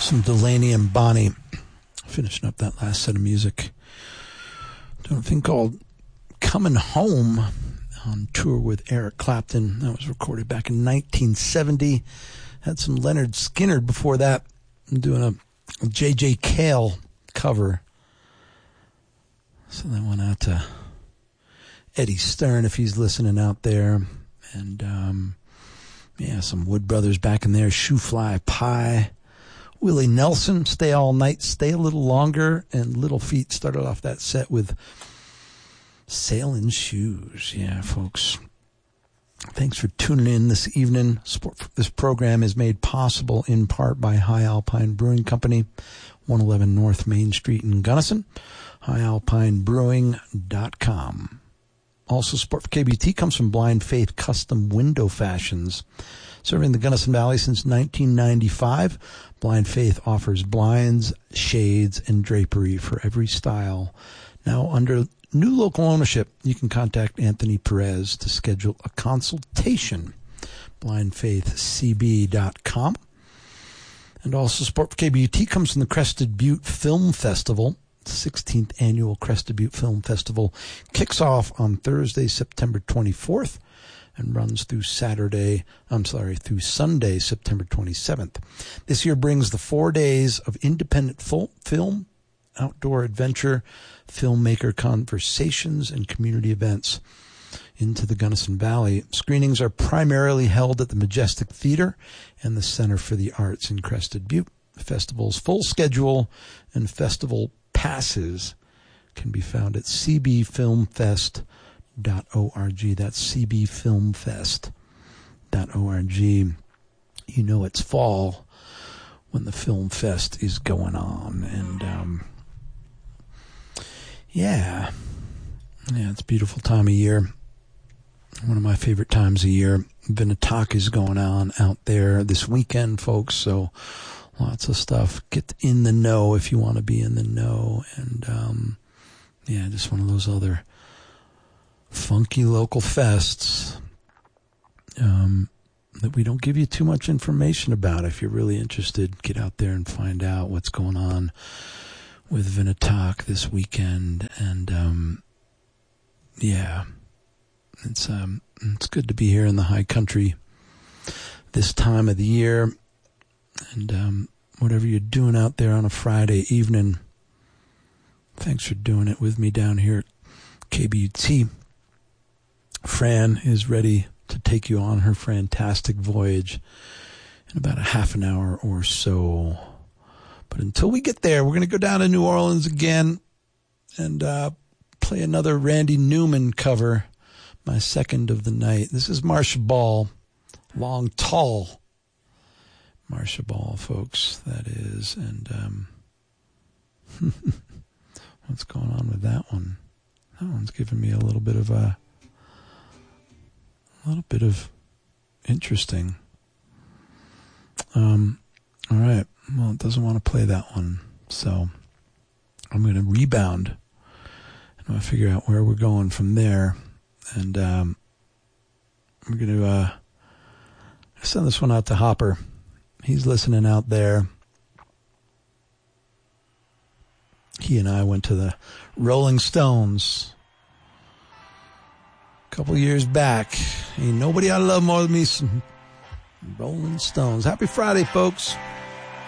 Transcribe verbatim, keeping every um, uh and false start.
Some Delaney and Bonnie. Finishing up that last set of music. Doing a thing called Coming Home on tour with Eric Clapton. That was recorded back in nineteen seventy. Had some Leonard Skinner before that. I'm doing a J J Cale cover. So that went out to Eddie Stern if he's listening out there. And, um, yeah, some Wood Brothers back in there. Shoe Fly Pie. Willie Nelson, Stay All Night, Stay a Little Longer. And Little Feat started off that set with Sailing Shoes. Yeah, folks. Thanks for tuning in this evening. This program is made possible in part by High Alpine Brewing Company, one eleven North Main Street in Gunnison, high alpine brewing dot com. Also, support for K B T comes from Blind Faith Custom Window Fashions. Serving the Gunnison Valley since nineteen ninety-five, Blind Faith offers blinds, shades, and drapery for every style. Now, under new local ownership, you can contact Anthony Perez to schedule a consultation. blind faith c b dot com. And also, support for K B T comes from the Crested Butte Film Festival. The sixteenth Annual Crested Butte Film Festival kicks off on Thursday, September twenty-fourth, and runs through Saturday, I'm sorry, through Sunday, September twenty-seventh. This year brings the four days of independent full film, outdoor adventure, filmmaker conversations, and community events into the Gunnison Valley. Screenings are primarily held at the Majestic Theater and the Center for the Arts in Crested Butte. The festival's full schedule and festival passes can be found at c b film fest dot org. That's c b film fest dot org. You know it's fall when the Film Fest is going on. And, um, yeah. Yeah, it's a beautiful time of year. One of my favorite times of year. Vinatoc is going on out there this weekend, folks, so lots of stuff. Get in the know if you want to be in the know. And, um, yeah, just one of those other funky local fests um, that we don't give you too much information about. If you're really interested, get out there and find out what's going on with Vinatoc this weekend. And, um, yeah, it's, um, it's good to be here in the high country this time of the year. And um, whatever you're doing out there on a Friday evening, thanks for doing it with me down here at K B U T. Fran is ready to take you on her fantastic voyage in about a half an hour or so. But until we get there, we're going to go down to New Orleans again and uh, play another Randy Newman cover, my second of the night. This is Marsha Ball, Long Tall. Marsha Ball, folks, that is. And um, what's going on with that one? That one's giving me a little bit of a, a little bit of interesting. Um, all right. Well, it doesn't want to play that one, so I'm going to rebound and I'm going to figure out where we're going from there. And um, we're going to uh, send this one out to Hopper. He's listening out there. He and I went to the Rolling Stones a couple years back. Ain't nobody I love more than me some Rolling Stones. Happy Friday, folks.